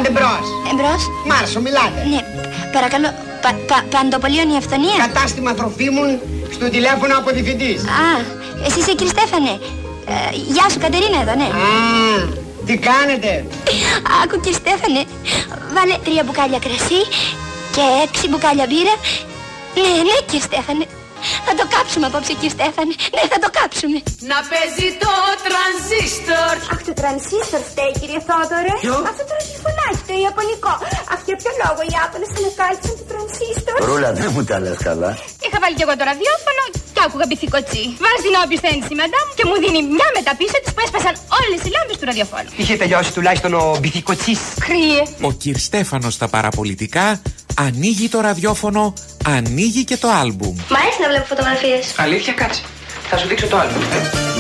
Κάντε μπρος. Εμπρός. Μάρσο, μιλάτε. Ναι, παρακαλώ. Παντοπολίων η αυθονία. Κατάστημα τροφίμων, στο τηλέφωνο από διευθυντής. Α, εσύ είσαι κύριε Στέφανε. Γεια σου, Κατερίνα εδώ, ναι. Α, τι κάνετε? Άκου κύριε Στέφανε, βάλε 3 μπουκάλια κρασί και 6 μπουκάλια μπύρα. Ναι, κύριε Στέφανε. Θα το κάψουμε απόψε, κύριε Στέφανε. Ναι, θα το κάψουμε. Να παίζει το τρανζίστορ. Αχ, το τρανζίστορ φταίει, κύριε Θόδωρε. Αυτό το ραδιοφωνάκι, το ιαπωνικό. Αχ, για ποιο λόγο οι Ιάπωνες ανακάλυψαν το τρανζίστορ? Ρούλα, δεν μου τα λες καλά. Είχα βάλει κι εγώ το ραδιόφωνο και άκουγα μπιθικοτσί. Βάζει την όποιος θέλει η μαντάμ και μου δίνει μια μεταπίσω της που έσπασαν όλες οι λάμπες του ραδιοφώνου. Είχε τελειώσει τουλάχιστον ο μπιθικοτσής. Κρύε. Ο κυρ Στέφανος στα παραπολιτικά ανοίγει το ραδιόφωνο, ανοίγει και το άλμπουμ. Μ' αρέσει να βλέπω φωτογραφίες. Αλήθεια, κάτσε. Θα σου δείξω το άλλο.